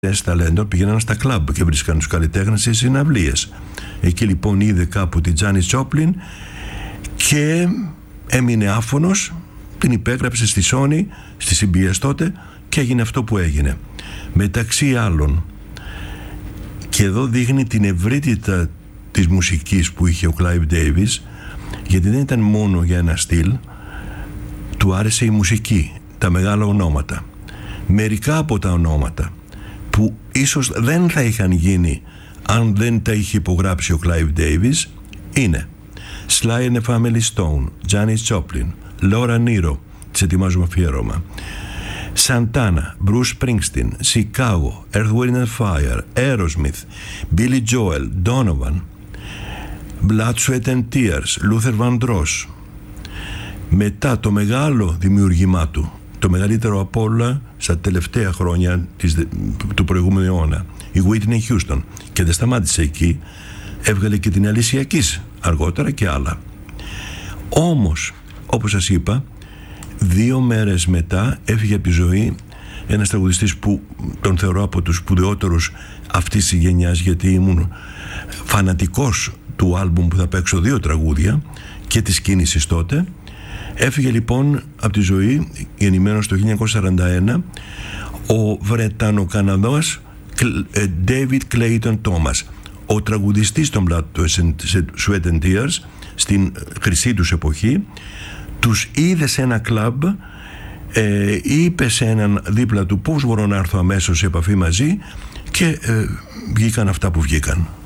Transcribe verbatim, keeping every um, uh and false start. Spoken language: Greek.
ταλέντων πήγαιναν στα κλαμπ και βρίσκαν τους καλλιτέχνες σε συναυλίες. Εκεί λοιπόν είδε κάπου την Τζάνις Τζόπλιν και έμεινε άφωνος, την υπέγραψε στη Sony, στη σι μπι ες τότε, και έγινε αυτό που έγινε. Μεταξύ άλλων, και εδώ δείχνει την ευρύτητα της μουσικής που είχε ο Clive Davis, γιατί δεν ήταν μόνο για ένα στυλ, του άρεσε η μουσική, τα μεγάλα ονόματα. Μερικά από τα ονόματα που ίσως δεν θα είχαν γίνει αν δεν τα είχε υπογράψει ο Clive Davis είναι Sly and the Family Stone, Janis Joplin, Laura Nyro, τις ετοιμάζουμε αφιέρωμα, Santana, Bruce Springsteen, Chicago, Earth, Wind and Fire, Aerosmith, Billy Joel, Donovan, Blood, Sweat and Tears, Luther Vandross. Μετά το μεγάλο δημιουργήμά του, το μεγαλύτερο από όλα στα τελευταία χρόνια της, του προηγούμενου αιώνα, η Whitney Houston, και δεν σταμάτησε εκεί, έβγαλε και την Alicia Keys αργότερα και άλλα. Όμως, όπως σας είπα, δύο μέρες μετά έφυγε από τη ζωή ένας τραγουδιστής που τον θεωρώ από τους σπουδαιότερους αυτής της γενιάς, γιατί ήμουν φανατικός του άλμπουμ που θα παίξω δύο τραγούδια και της κίνησης τότε. Έφυγε λοιπόν από τη ζωή, γεννημένος το χίλια εννιακόσια σαράντα ένα, ο Βρετανο-Καναδός David Clayton Thomas, ο τραγουδιστής των Blood, Sweat and Tears, στην χρυσή τους εποχή. Τους είδε σε ένα κλαμπ, ε, είπε σε έναν δίπλα του πώς μπορώ να έρθω αμέσως σε επαφή μαζί, και ε, βγήκαν αυτά που βγήκαν.